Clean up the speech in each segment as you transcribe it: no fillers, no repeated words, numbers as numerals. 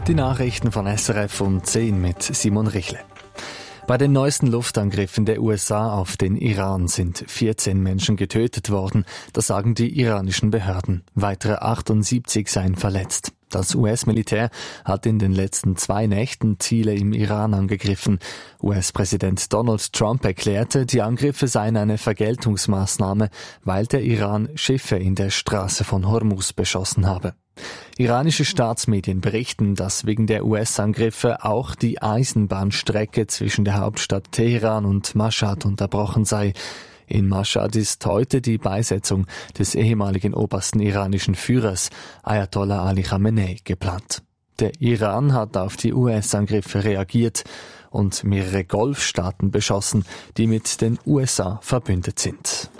Die Nachrichten von SRF um 10 mit Simon Richle. Bei den neuesten Luftangriffen der USA auf den Iran sind 14 Menschen getötet worden, das sagen die iranischen Behörden. Weitere 78 seien verletzt. Das US-Militär hat in den letzten 2 Nächten Ziele im Iran angegriffen. US-Präsident Donald Trump erklärte, die Angriffe seien eine Vergeltungsmaßnahme, weil der Iran Schiffe in der Straße von Hormuz beschossen habe. Iranische Staatsmedien berichten, dass wegen der US-Angriffe auch die Eisenbahnstrecke zwischen der Hauptstadt Teheran und Mashhad unterbrochen sei. In Mashhad ist heute die Beisetzung des ehemaligen obersten iranischen Führers Ayatollah Ali Khamenei geplant. Der Iran hat auf die US-Angriffe reagiert und mehrere Golfstaaten beschossen, die mit den USA verbündet sind.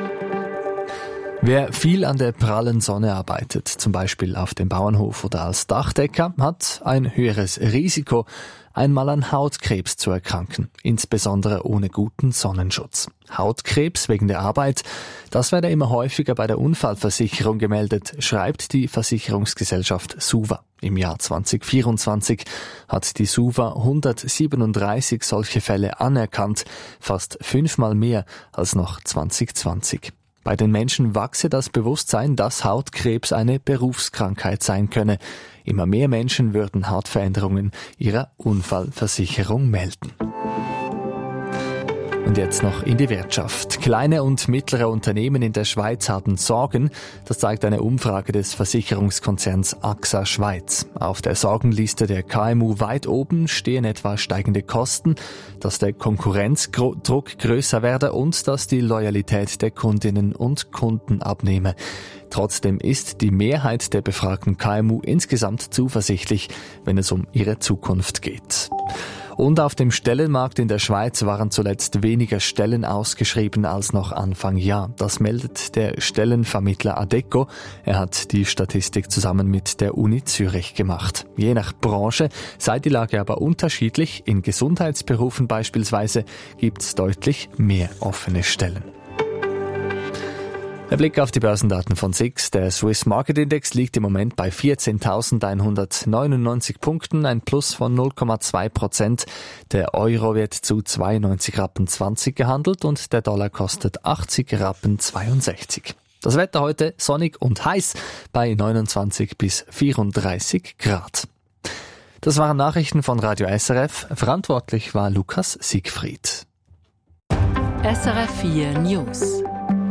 Wer viel an der prallen Sonne arbeitet, zum Beispiel auf dem Bauernhof oder als Dachdecker, hat ein höheres Risiko, einmal an Hautkrebs zu erkranken, insbesondere ohne guten Sonnenschutz. Hautkrebs wegen der Arbeit, das werde immer häufiger bei der Unfallversicherung gemeldet, schreibt die Versicherungsgesellschaft SUVA. Im Jahr 2024 hat die SUVA 137 solche Fälle anerkannt, fast 5-mal mehr als noch 2020. Bei den Menschen wachse das Bewusstsein, dass Hautkrebs eine Berufskrankheit sein könne. Immer mehr Menschen würden Hautveränderungen ihrer Unfallversicherung melden. Und jetzt noch in die Wirtschaft. Kleine und mittlere Unternehmen in der Schweiz haben Sorgen. Das zeigt eine Umfrage des Versicherungskonzerns AXA Schweiz. Auf der Sorgenliste der KMU weit oben stehen etwa steigende Kosten, dass der Konkurrenzdruck größer werde und dass die Loyalität der Kundinnen und Kunden abnehme. Trotzdem ist die Mehrheit der befragten KMU insgesamt zuversichtlich, wenn es um ihre Zukunft geht. Und auf dem Stellenmarkt in der Schweiz waren zuletzt weniger Stellen ausgeschrieben als noch Anfang Jahr. Das meldet der Stellenvermittler Adecco. Er hat die Statistik zusammen mit der Uni Zürich gemacht. Je nach Branche sei die Lage aber unterschiedlich. In Gesundheitsberufen beispielsweise gibt es deutlich mehr offene Stellen. Der Blick auf die Börsendaten von SIX. Der Swiss Market Index liegt im Moment bei 14.199 Punkten, ein Plus von 0,2%. Der Euro wird zu 92,20 Rappen gehandelt und der Dollar kostet 80,62 Rappen. Das Wetter heute sonnig und heiß bei 29 bis 34 Grad. Das waren Nachrichten von Radio SRF. Verantwortlich war Lukas Siegfried. SRF 4 News.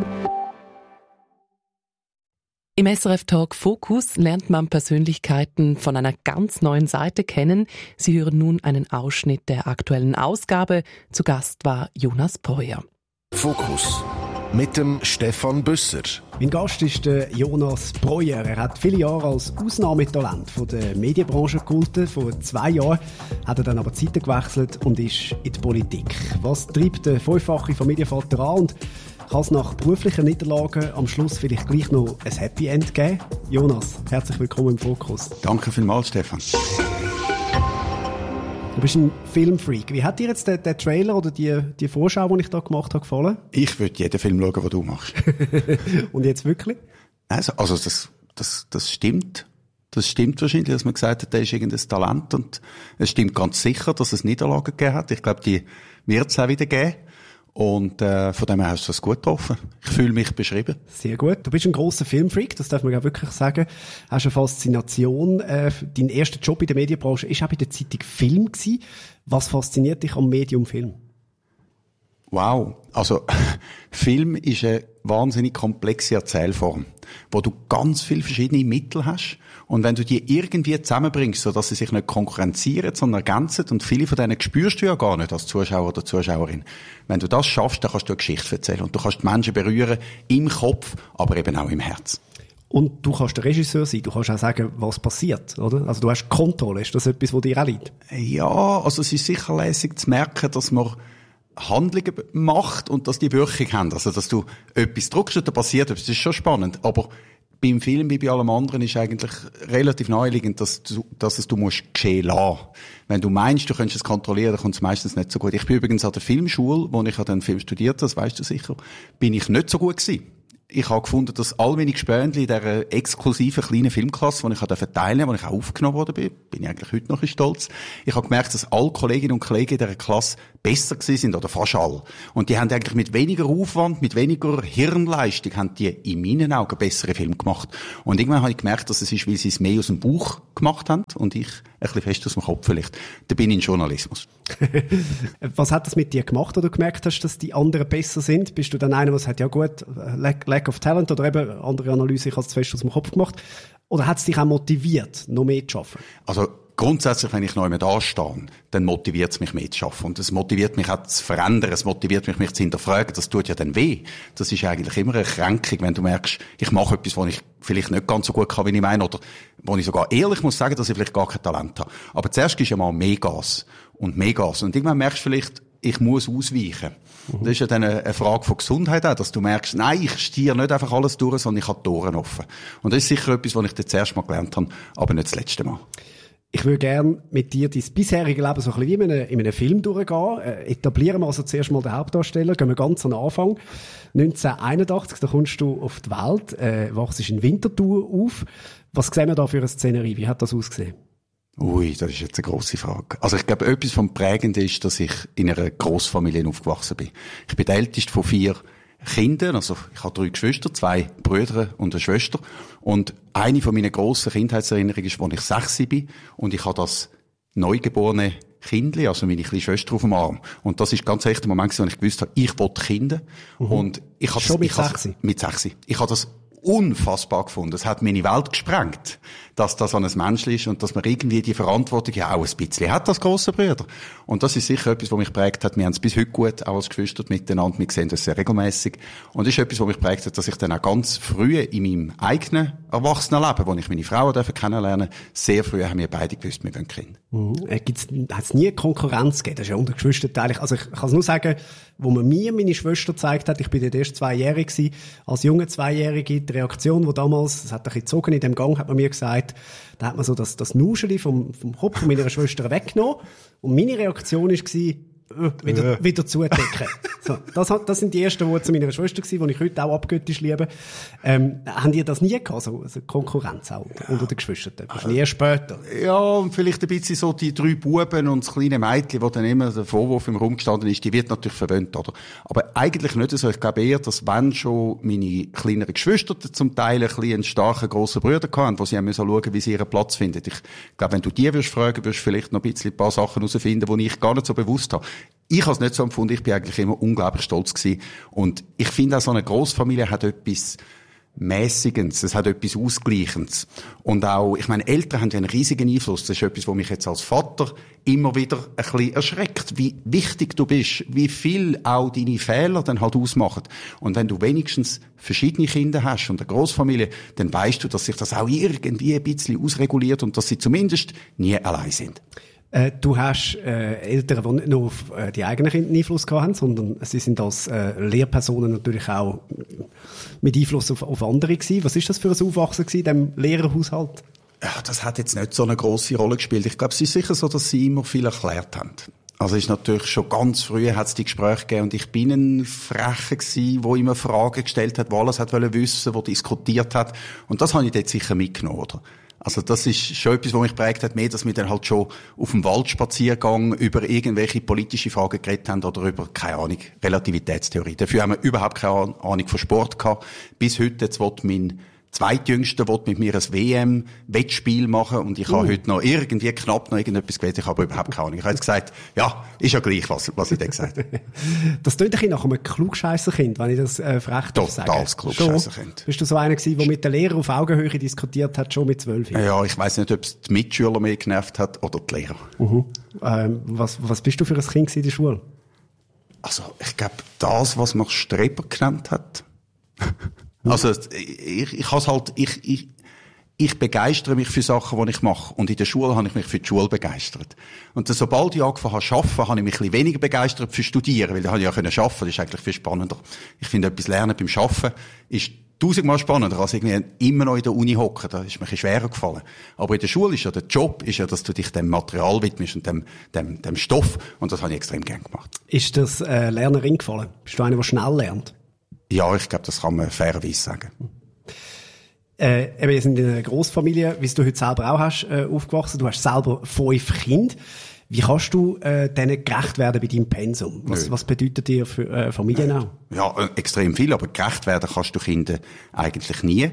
Im SRF-Talk Fokus lernt man Persönlichkeiten von einer ganz neuen Seite kennen. Sie hören nun einen Ausschnitt der aktuellen Ausgabe. Zu Gast war Jonas Breuer. Fokus mit dem Stefan Büsser. Mein Gast ist der Jonas Breuer. Er hat viele Jahre als Ausnahmetalent von der Medienbranche gegolten. Vor 2 Jahren hat er dann aber die Seite gewechselt und ist in die Politik. Was treibt der 5-fache Familienvater an und kann es nach beruflichen Niederlagen am Schluss vielleicht gleich noch ein Happy End geben? Jonas, herzlich willkommen im Fokus. Danke vielmals, Stefan. Du bist ein Filmfreak. Wie hat dir jetzt der Trailer oder die Vorschau, die ich da gemacht habe, gefallen? Ich würde jeden Film schauen, den du machst. Und jetzt wirklich? Also das stimmt. Das stimmt wahrscheinlich, dass man gesagt hat, der ist irgendein Talent. Und es stimmt ganz sicher, dass es Niederlagen gegeben hat. Ich glaube, die wird es auch wieder geben. Und von dem her hast du das gut getroffen. Ich fühle mich beschrieben. Sehr gut. Du bist ein grosser Filmfreak, das darf man ja wirklich sagen. Hast eine Faszination. Dein erster Job in der Medienbranche war auch bei der Zeitung Film gewesen. Was fasziniert dich am Medium Film? Wow. Also, Film ist eine wahnsinnig komplexe Erzählform, wo du ganz viele verschiedene Mittel hast. Und wenn du die irgendwie zusammenbringst, sodass sie sich nicht konkurrenzieren, sondern ergänzen, und viele von denen spürst du ja gar nicht als Zuschauer oder Zuschauerin. Wenn du das schaffst, dann kannst du eine Geschichte erzählen. Und du kannst die Menschen berühren, im Kopf, aber eben auch im Herz. Und du kannst der Regisseur sein, du kannst auch sagen, was passiert, oder? Also du hast Kontrolle. Ist das etwas, was dir auch liegt? Ja, also es ist sicher lässig zu merken, dass man Handlungen macht und dass die Wirkung haben. Also, dass du etwas druckst und da passiert etwas. Das ist schon spannend. Aber beim Film, wie bei allem anderen, ist eigentlich relativ naheliegend, dass du musst geschehen lassen. Wenn du meinst, du könntest es kontrollieren, dann kommt es meistens nicht so gut. Ich bin übrigens an der Filmschule, wo ich den Film studiert habe, das weißt du sicher, bin ich nicht so gut gewesen. ich habe gefunden, dass all meine Gespönchen in dieser exklusiven kleinen Filmklasse, die ich teilnehmen durfte, wo ich auch aufgenommen worden bin ich eigentlich heute noch ein bisschen stolz. Ich habe gemerkt, dass alle Kolleginnen und Kollegen in dieser Klasse besser gewesen sind, oder fast alle. Und die haben eigentlich mit weniger Aufwand, mit weniger Hirnleistung, haben die in meinen Augen bessere Filme gemacht. Und irgendwann habe ich gemerkt, dass es ist, weil sie es mehr aus dem Bauch gemacht haben und ich ein bisschen fest aus dem Kopf vielleicht. Da bin ich in Journalismus. Was hat das mit dir gemacht, oder du gemerkt hast, dass die anderen besser sind? Bist du dann einer, der sagt, ja gut, Lack of Talent, oder eben andere Analyse, ich habe es zu fest aus dem Kopf gemacht? Oder hat es dich auch motiviert, noch mehr zu arbeiten? Also grundsätzlich, wenn ich neu mit anstehe, dann motiviert es mich mehr zu arbeiten. Und es motiviert mich auch zu verändern, es motiviert mich zu hinterfragen. Das tut ja dann weh. Das ist eigentlich immer eine Kränkung, wenn du merkst, ich mache etwas, was ich vielleicht nicht ganz so gut kann, wie ich meine, oder wo ich sogar ehrlich muss sagen, dass ich vielleicht gar kein Talent habe. Aber zuerst gibst du ja mal mehr Gas. Und irgendwann merkst du vielleicht, ich muss ausweichen. Das ist ja dann eine Frage von Gesundheit auch, dass du merkst, nein, ich stiere nicht einfach alles durch, sondern ich habe die Ohren offen. Und das ist sicher etwas, was ich das erste Mal gelernt habe, aber nicht das letzte Mal. Ich würde gerne mit dir dein bisherige Leben so ein bisschen wie in einem Film durchgehen. Etablieren wir also zuerst mal den Hauptdarsteller, gehen wir ganz an den Anfang. 1981, da kommst du auf die Welt, wachst in Winterthur auf. Was sehen wir da für eine Szenerie? Wie hat das ausgesehen? Ui, das ist jetzt eine grosse Frage. Also ich glaube, etwas vom Prägenden ist, dass ich in einer Grossfamilie aufgewachsen bin. Ich bin der älteste von 4 Kindern, also ich habe 3 Geschwister, 2 Brüder und eine Schwester. Und eine von meinen grossen Kindheitserinnerungen ist, als ich 6 bin und ich habe das neugeborene Kindli, also meine kleine Schwester auf dem Arm. Und das ist ganz echt der Moment, wo ich gewusst habe, ich will Kinder. Und ich habe schon mit 6? Mit 6. Ich habe das unfassbar gefunden. Es hat meine Welt gesprengt, dass das an ein Mensch ist und dass man irgendwie die Verantwortung ja auch ein bisschen hat als grosser Bruder. Und das ist sicher etwas, was mich prägt hat. Wir haben es bis heute gut, auch als Geschwister miteinander. Wir sehen das sehr regelmäßig. Und das ist etwas, was mich prägt hat, dass ich dann auch ganz früh in meinem eigenen Erwachsenenleben, wo ich meine Frau kennenlernen durfte, sehr früh haben wir beide gewusst, wir wollen Kinder. Hat es nie Konkurrenz gegeben? Das ist ja unter Geschwistern eigentlich. Also ich kann es nur sagen, wo man mir meine Schwester gezeigt hat, ich bin dort erst 2-jährig gewesen, als junge 2-Jährige, die Reaktion, die damals, das hat ein bisschen gezogen in dem Gang, hat man mir gesagt, da hat man so das Nuscheli vom Kopf von meiner Schwester weggenommen und meine Reaktion war, wieder zudecken. So, das sind die ersten Worte zu meiner Schwester gewesen, die ich heute auch abgöttisch liebe. Haben die das nie gehabt, also Konkurrenz auch unter den Geschwistern? Nie später? Ja, und vielleicht ein bisschen so die 3 Buben und das kleine Mädchen, wo dann immer der Vorwurf im Raum gestanden ist, die wird natürlich verwöhnt, oder? Aber eigentlich nicht so. Ich glaube eher, dass wenn schon meine kleineren Geschwister zum Teil ein bisschen einen starken, grossen Bruder hatten, wo sie haben schauen müssen, wie sie ihren Platz finden. Ich glaube, wenn du die fragen würdest, vielleicht noch ein bisschen ein paar Sachen herausfinden, die ich gar nicht so bewusst habe. Ich habe es nicht so empfunden, ich bin eigentlich immer unglaublich stolz gewesen. Und ich finde auch, so eine Grossfamilie hat etwas Mäßigendes, es hat etwas Ausgleichendes. Und auch, ich meine, Eltern haben ja einen riesigen Einfluss. Das ist etwas, was mich jetzt als Vater immer wieder ein bisschen erschreckt, wie wichtig du bist, wie viel auch deine Fehler dann halt ausmachen. Und wenn du wenigstens verschiedene Kinder hast und eine Grossfamilie, dann weißt du, dass sich das auch irgendwie ein bisschen ausreguliert und dass sie zumindest nie allein sind. Du hast Eltern, die nicht nur auf die eigenen Kinder Einfluss gehabt haben, sondern sie sind als Lehrpersonen natürlich auch mit Einfluss auf andere gewesen. Was ist das für ein Aufwachsen gewesen, in diesem Lehrerhaushalt? Ja, das hat jetzt nicht so eine grosse Rolle gespielt. Ich glaube, es ist sicher so, dass sie immer viel erklärt haben. Also es ist natürlich schon ganz früh hat es die Gespräche gegeben und ich bin ein Frecher gewesen, der immer Fragen gestellt hat, der alles hat wissen, der diskutiert hat. Und das habe ich dort sicher mitgenommen, oder? Also das ist schon etwas, was mich geprägt hat, mehr, dass wir dann halt schon auf dem Waldspaziergang über irgendwelche politische Fragen geredet haben oder über, keine Ahnung, Relativitätstheorie. Dafür haben wir überhaupt keine Ahnung von Sport gehabt. Bis heute, jetzt will mein Zweitjüngster mit mir ein WM-Wettspiel machen und ich habe heute noch irgendwie knapp noch irgendetwas gewählt, ich habe überhaupt keine Ahnung. Ich habe jetzt gesagt, ja, ist ja gleich, was ich da gesagt habe. Das klingt ein bisschen nach einem Klugscheisserkind, wenn ich das frech darf sagen. Totales Klugscheisserkind. Bist du so einer gewesen, der mit den Lehrern auf Augenhöhe diskutiert hat, schon mit 12 Jahren? Ja, ich weiss nicht, ob es die Mitschüler mehr genervt hat oder die Lehrer. Was bist du für ein Kind in der Schule? Also, ich glaube, das, was man Streber genannt hat. Also, ich begeistere mich für Sachen, die ich mache. Und in der Schule habe ich mich für die Schule begeistert. Und sobald ich angefangen habe zu arbeiten, habe ich mich ein bisschen weniger begeistert für Studieren, weil da habe ich ja arbeiten können. Das ist eigentlich viel spannender. Ich finde, etwas lernen beim Arbeiten ist 1000-mal spannender, als irgendwie immer noch in der Uni hocken. Da ist mir ein bisschen schwerer gefallen. Aber in der Schule ist ja der Job, dass du dich dem Material widmest und dem Stoff. Und das habe ich extrem gern gemacht. Ist das Lernerin gefallen? Bist du einer, der schnell lernt? Ja, ich glaube, das kann man fairerweise sagen. Wir sind in einer Grossfamilie, wie du heute selber auch hast, aufgewachsen. Du hast selber 5 Kinder. Wie kannst du denen gerecht werden bei deinem Pensum? Was bedeutet dir für Familien auch? Ja, extrem viel, aber gerecht werden kannst du Kindern eigentlich nie.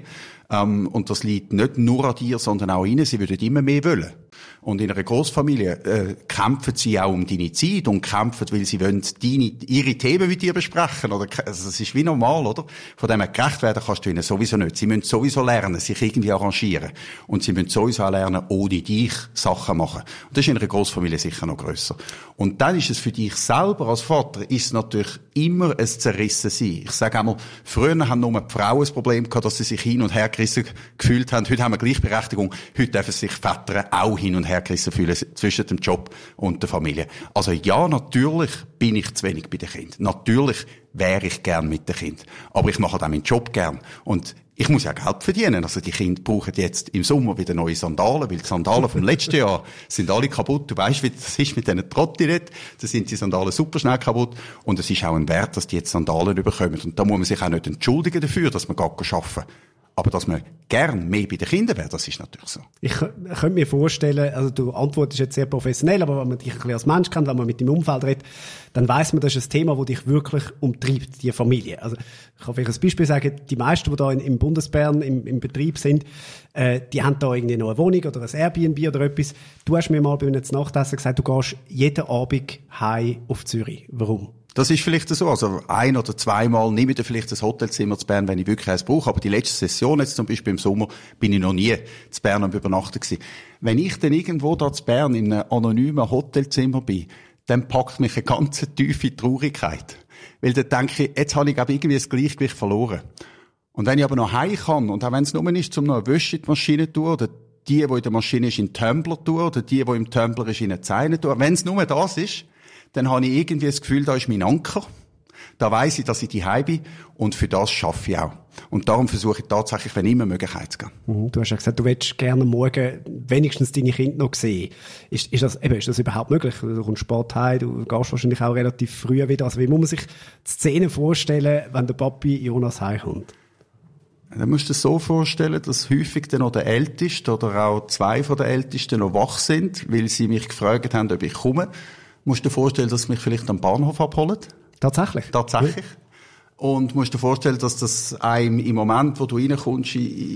Und das liegt nicht nur an dir, sondern auch ihnen. Sie würden immer mehr wollen. Und in einer Grossfamilie kämpfen sie auch um deine Zeit und kämpfen, weil sie wollen ihre Themen mit dir besprechen. Oder, also das ist wie normal, oder? Von dem her gerecht werden kannst du ihnen sowieso nicht. Sie müssen sowieso lernen, sich irgendwie arrangieren. Und sie müssen sowieso auch lernen, ohne dich Sachen machen. Und das ist in einer Grossfamilie sicher noch grösser. Und dann ist es für dich selber als Vater, ist natürlich immer ein Zerrissensein. Ich sage einmal, früher haben nur die Frauen das Problem gehabt, dass sie sich hin und her gerissen gefühlt haben. Heute haben wir Gleichberechtigung. Heute dürfen sich Väter auch hin und her gerissen fühlen zwischen dem Job und der Familie. Also ja, natürlich bin ich zu wenig bei den Kindern. Natürlich wäre ich gern mit den Kindern. Aber ich mache auch meinen Job gern. Und ich muss ja Geld verdienen. Also die Kinder brauchen jetzt im Sommer wieder neue Sandalen, weil die Sandalen vom letzten Jahr sind alle kaputt. Du weißt, wie das ist mit diesen Trottinetten. Da sind die Sandalen super schnell kaputt. Und es ist auch ein Wert, dass die jetzt Sandalen bekommen. Und da muss man sich auch nicht entschuldigen dafür, dass man gar arbeiten. Aber dass man gern mehr bei den Kindern wäre, das ist natürlich so. Ich könnte mir vorstellen, also du antwortest jetzt sehr professionell, aber wenn man dich ein bisschen als Mensch kennt, wenn man mit dem Umfeld redet, dann weiss man, das ist ein Thema, das dich wirklich umtreibt, die Familie. Also ich kann vielleicht ein Beispiel sagen, die meisten, die da im Bundesbern im Betrieb sind, die haben da irgendwie noch eine Wohnung oder ein Airbnb oder etwas. Du hast mir mal bei einem Nachtessen gesagt, du gehst jeden Abend heim auf Zürich. Warum? Das ist vielleicht so. Also 1 oder 2 Mal nehme ich vielleicht ein Hotelzimmer zu Bern, wenn ich wirklich eins brauche. Aber die letzte Session, jetzt zum Beispiel im Sommer, bin ich noch nie zu Bern am Übernachten gewesen. Wenn ich dann irgendwo da zu Bern in einem anonymen Hotelzimmer bin, dann packt mich eine ganz tiefe Traurigkeit. Weil dann denke ich, jetzt habe ich irgendwie das Gleichgewicht verloren. Und wenn ich aber noch heim kann, und auch wenn es nur ist, um noch eine Wäsche in die Maschine zu tun, oder die in der Maschine ist, in den Tumbler tun, oder die im Tumbler ist, in eine Zeile tun, wenn es nur das ist, dann habe ich irgendwie das Gefühl, da ist mein Anker. Da weiss ich, dass ich daheim bin. Und für das arbeite ich auch. Und darum versuche ich tatsächlich, wenn immer Möglichkeit zu gehen. Du hast ja gesagt, du willst gerne morgen wenigstens deine Kinder noch sehen. Ist das überhaupt möglich? Du kommst spät heim, du gehst wahrscheinlich auch relativ früh wieder. Also wie muss man sich die Szene vorstellen, wenn der Papi Jonas heimkommt? Dann musst du dir so vorstellen, dass häufig dann noch der Älteste oder auch 2 von den Ältesten noch wach sind, weil sie mich gefragt haben, ob ich komme. Musst du dir vorstellen, dass sie mich vielleicht am Bahnhof abholen? Tatsächlich? Tatsächlich. Und musst dir vorstellen, dass das einem im Moment, wo du reinkommst,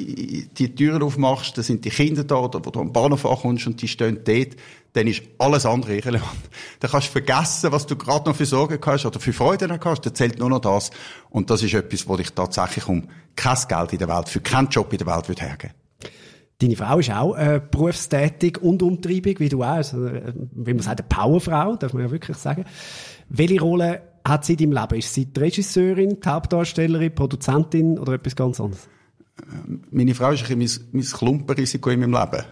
die Türen aufmachst, da sind die Kinder da, oder wo du am Bahnhof ankommst und die stehen dort, dann ist alles andere irrelevant. Dann kannst du vergessen, was du gerade noch für Sorgen hast oder für Freude hast, dann zählt nur noch das. Und das ist etwas, wo dich tatsächlich um kein Geld in der Welt, für keinen Job in der Welt würde hergeben. Deine Frau ist auch berufstätig und umtriebig, wie du auch. Also, wie man sagt, eine Powerfrau, darf man ja wirklich sagen. Welche Rolle hat sie in deinem Leben? Ist sie die Regisseurin, die Hauptdarstellerin, Produzentin oder etwas ganz anderes? Meine Frau ist ein bisschen mein Klumpenrisiko in meinem Leben.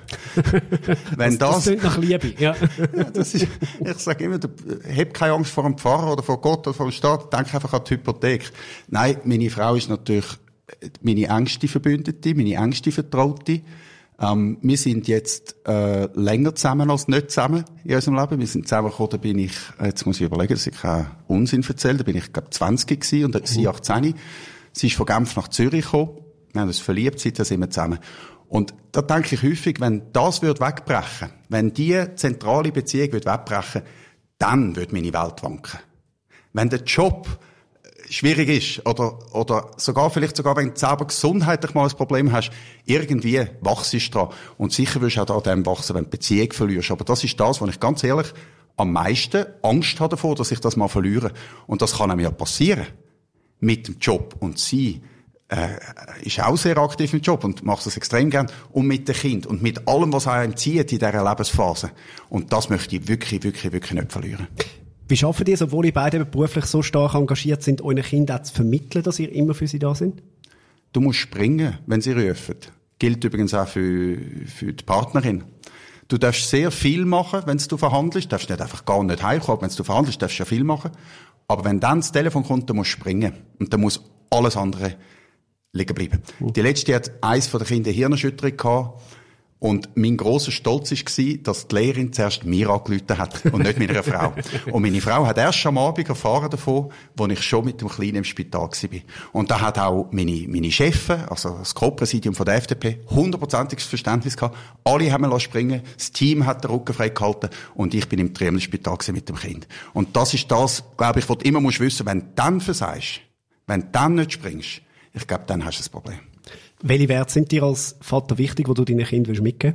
Wenn das klingt nach Liebe, ja. Ja, das ist, ich sage immer, hab keine Angst vor dem Pfarrer oder vor Gott oder vor dem Staat, denk einfach an die Hypothek. Nein, meine Frau ist natürlich meine engste Verbündete, meine engste Vertraute. Wir sind jetzt länger zusammen als nicht zusammen in unserem Leben. Wir sind zusammengekommen, da bin ich, jetzt muss ich überlegen, dass ich keinen Unsinn erzähle, da bin ich, glaube 20 gewesen und sie 18. Sie ist von Genf nach Zürich gekommen. Wir haben uns verliebt, seitdem sind wir zusammen. Und da denke ich häufig, wenn das wegbrechen, wenn die zentrale Beziehung wegbrechen, dann würde meine Welt wanken. Wenn der Job schwierig ist, oder vielleicht sogar, wenn du selber gesundheitlich mal ein Problem hast, irgendwie wachst du dran. Und sicher wirst du auch an dem wachsen, wenn du die Beziehung verlierst. Aber das ist das, was ich ganz ehrlich am meisten Angst habe davor, dass ich das mal verliere. Und das kann einem ja passieren. Mit dem Job. Und sie ist auch sehr aktiv im Job und macht das extrem gern. Und mit dem Kind. Und mit allem, was einem zieht in dieser Lebensphase. Und das möchte ich wirklich, wirklich, wirklich nicht verlieren. Wie schaffen ihr es, obwohl ihr beide beruflich so stark engagiert sind, euren Kindern auch zu vermitteln, dass ihr immer für sie da sind? Du musst springen, wenn sie rufen. Gilt übrigens auch für die Partnerin. Du darfst sehr viel machen, wenn du verhandelst. Du darfst nicht einfach gar nicht heimkommen. Wenn du verhandelst, darfst du ja viel machen. Aber wenn dann das Telefon kommt, dann musst du springen. Und dann muss alles andere liegen bleiben. Die letzte hat eins von den Kindern Hirnerschütterung gehabt. Und mein grosser Stolz war, dass die Lehrerin zuerst mir angerufen hat und nicht meiner Frau. Und meine Frau hat erst am Abend erfahren davon, als ich schon mit dem Kleinen im Spital war. Und da hat auch meine Chefin, also das Co-Präsidium von der FDP, 100%iges Verständnis gehabt. Alle haben mir springen, das Team hat den Rücken frei gehalten und ich bin im Triemel-Spital mit dem Kind. Und das ist das, glaube ich, was du immer musst wissen, wenn du dann versagst, wenn du dann nicht springst, ich glaube, dann hast du ein Problem. Welche Werte sind dir als Vater wichtig, die du deinen Kindern mitgeben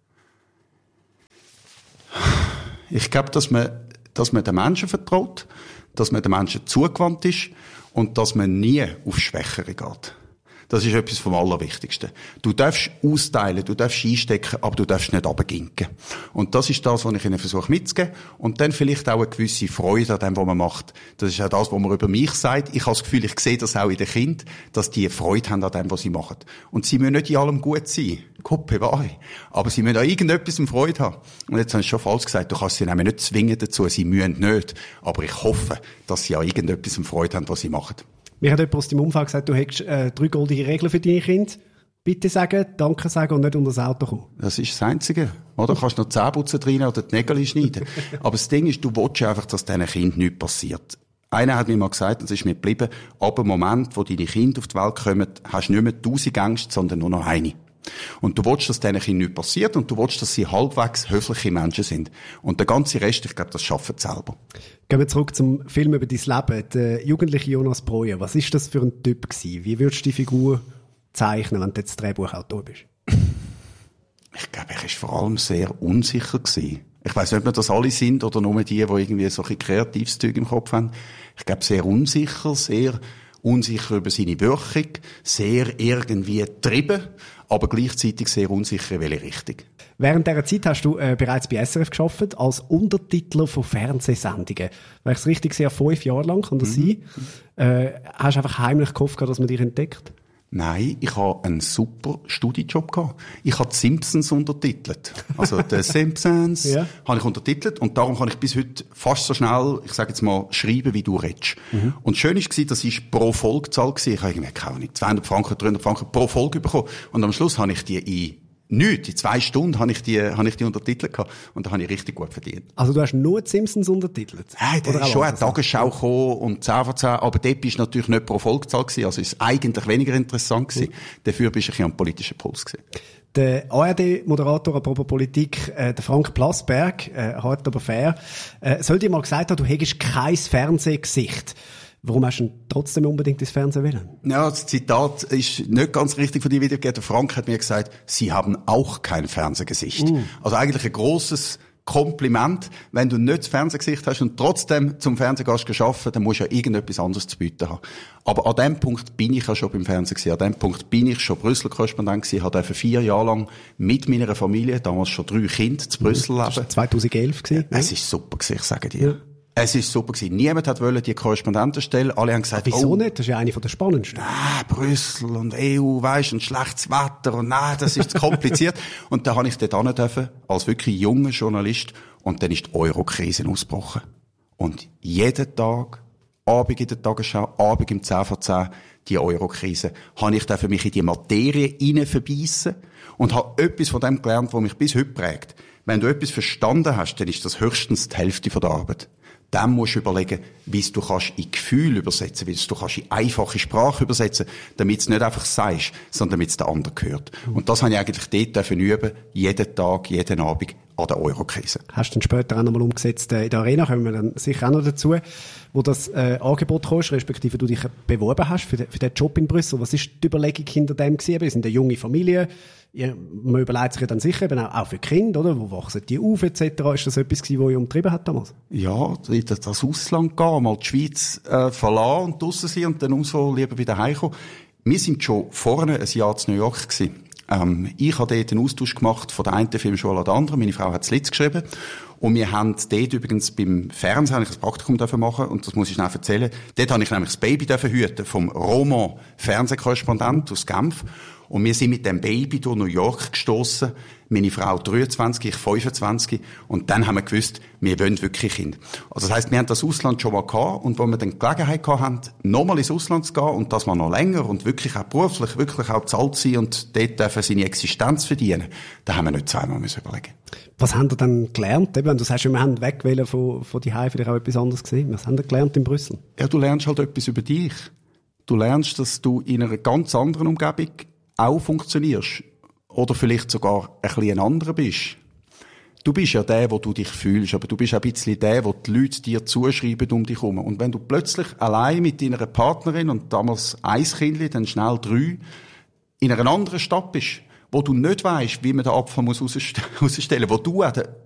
willst? Ich glaube, dass man den Menschen vertraut, dass man den Menschen zugewandt ist und dass man nie auf Schwächere geht. Das ist etwas vom Allerwichtigsten. Du darfst austeilen, du darfst einstecken, aber du darfst nicht runterginken. Und das ist das, was ich ihnen versuche mitzugeben. Und dann vielleicht auch eine gewisse Freude an dem, was man macht. Das ist auch das, was man über mich sagt. Ich habe das Gefühl, ich sehe das auch in den Kindern, dass die Freude haben an dem, was sie machen. Und sie müssen nicht in allem gut sein. Gott bewahre. Aber sie müssen an irgendetwas Freude haben. Und jetzt habe ich schon falsch gesagt, du kannst sie nämlich nicht zwingen dazu, sie müssen nicht. Aber ich hoffe, dass sie an irgendetwas Freude haben, was sie machen. Mir hat jemand aus deinem Umfeld gesagt, du hättest 3 goldige Regeln für deine Kinder. Bitte sagen, Danke sagen und nicht unter das Auto kommen. Das ist das Einzige. Oder? Du kannst noch die Zähneputzen rein oder die Nägel schneiden. Aber das Ding ist, du willst einfach, dass diesen Kindern nichts passiert. Einer hat mir mal gesagt, und es ist mir geblieben, ab dem Moment, wo deine Kinder auf die Welt kommen, hast du nicht mehr 1000 Ängste, sondern nur noch eine. Und du willst, dass diesen Kindern nichts passiert und du willst, dass sie halbwegs höfliche Menschen sind. Und der ganze Rest, ich glaube, das schaffen sie selber. Gehen wir zurück zum Film über dein Leben. Der jugendliche Jonas Breuer, was ist das für ein Typ gewesen? Wie würdest du die Figur zeichnen, wenn du jetzt Drehbuchautor bist? Ich glaube, er war vor allem sehr unsicher gewesen. Ich weiss nicht, ob wir das alle sind oder nur die irgendwie so ein kreatives Zeug im Kopf haben. Ich glaube, sehr unsicher über seine Wirkung, sehr irgendwie getrieben, aber gleichzeitig sehr unsicher in welche Richtung. Während dieser Zeit hast du bereits bei SRF gearbeitet, als Untertitler von Fernsehsendungen. Wenn ich es richtig sehe, 5 Jahre lang, kann das sein? Hast du einfach heimlich gehofft, dass man dich entdeckt? Nein, ich hatte einen super Studijob gehabt. Ich habe die Simpsons untertitelt. Also, die Simpsons ja. habe ich untertitelt und darum kann ich bis heute fast so schnell, ich sage jetzt mal, schreiben, wie du redest. Und schön war, das war pro Folgezahl gewesen. Ich habe irgendwie, keine Ahnung, 200 Franken, 300 Franken pro Folge bekommen. Und am Schluss habe ich die in 2 Stunden habe ich die untertitelt gehabt. Und da habe ich richtig gut verdient. Also du hast nur die Simpsons untertitelt? Nein, da ist schon eine Tagesschau gekommen und 10 von 10, aber dort war natürlich nicht pro Folgezahl gewesen, also ist eigentlich weniger interessant gewesen. Dafür bist du ein bisschen am politischen Puls gewesen. Der ARD-Moderator, apropos Politik, der Frank Plasberg, hart aber fair, soll dir mal gesagt haben, du hättest kein Fernsehgesicht. Warum hast du denn trotzdem unbedingt ins Fernsehen wollen? Ja, das Zitat ist nicht ganz richtig von dir wiedergegeben. Frank hat mir gesagt, Sie haben auch kein Fernsehgesicht. Also eigentlich ein grosses Kompliment. Wenn du nicht das Fernsehgesicht hast und trotzdem zum Fernsehgast gearbeitet, dann musst du ja irgendetwas anderes zu bieten haben. Aber an dem Punkt bin ich ja schon beim Fernsehen gewesen. An dem Punkt bin ich schon Brüssel-Korrespondent gewesen. Ich durfte 4 Jahre lang mit meiner Familie, damals schon 3 Kinder, zu Brüssel leben. Das war 2011 gewesen. Es ist super gewesen, ich sage dir. Ja. Es ist super gewesen. Niemand wollte die Korrespondentenstelle. Alle haben gesagt, wieso nicht? Das ist ja eine der spannendsten. Brüssel und EU, weisst, und schlechtes Wetter und das ist zu kompliziert. Und da habe ich dort hin dürfen, als wirklich junger Journalist. Und dann ist die Euro-Krise ausgebrochen. Und jeden Tag, Abend in der Tagesschau, Abend im 10 vor 10, die Euro-Krise, habe ich dürfen mich in die Materie hineinverbeissen und habe etwas von dem gelernt, was mich bis heute prägt. Wenn du etwas verstanden hast, dann ist das höchstens die Hälfte von der Arbeit. Dann musst du überlegen, wie du kannst in Gefühl übersetzen, wie du kannst in einfache Sprache übersetzen, damit es nicht einfach sagst, sondern damit es der andere gehört. Und das habe ich eigentlich dort üben, jeden Tag, jeden Abend an der Euro-Krise. Hast du dann später auch nochmal umgesetzt in der Arena, kommen wir dann sicher auch noch dazu, wo das Angebot kommst, respektive du dich beworben hast für den Job in Brüssel. Was ist die Überlegung hinter dem gewesen? Wir sind eine junge Familie. Man überlegt sich ja dann sicher eben auch für Kinder, oder? Wo wachsen die auf, etc. Ist das etwas gewesen, was euch umtrieben hat damals? Ja, das Ausland gehen, mal die Schweiz verlassen und draussen sein und dann umso lieber wieder heimkommen. Wir sind schon vorne ein Jahr zu New York gewesen. Ich habe dort einen Austausch gemacht von der einen Filmschule an der anderen. Meine Frau hat das Lied geschrieben. Und wir haben dort übrigens beim Fernsehen ein Praktikum machen und das muss ich schnell erzählen. Dort habe ich nämlich das Baby hüten vom Roman Fernsehkorrespondent aus Genf. Und wir sind mit dem Baby durch New York gestossen. meine Frau 23, ich 25. Und dann haben wir gewusst, wir wollen wirklich Kinder. Also das heisst, wir haben das Ausland schon mal gehabt. Und wo wir dann die Gelegenheit hatten, nochmal ins Ausland zu gehen und das mal noch länger und wirklich auch beruflich, wirklich auch zahlt sein und dort dürfen seine Existenz verdienen, da haben wir nicht zweimal überlegen. Was haben ihr dann gelernt? Eben, du sagst, wir haben wegwählen von die Hause, vielleicht auch etwas anderes gesehen. Was haben ihr gelernt in Brüssel? Ja, du lernst halt etwas über dich. Du lernst, dass du in einer ganz anderen Umgebung auch funktionierst. Oder vielleicht sogar ein bisschen ein anderer bist. Du bist ja der, wo du dich fühlst, aber du bist auch ein bisschen der, wo die Leute dir zuschreiben um dich herum. Und wenn du plötzlich allein mit deiner Partnerin und damals ein Kindchen, dann schnell 3, in einer anderen Stadt bist, wo du nicht weisst, wie man den Abfall rausstellen muss, wo du auch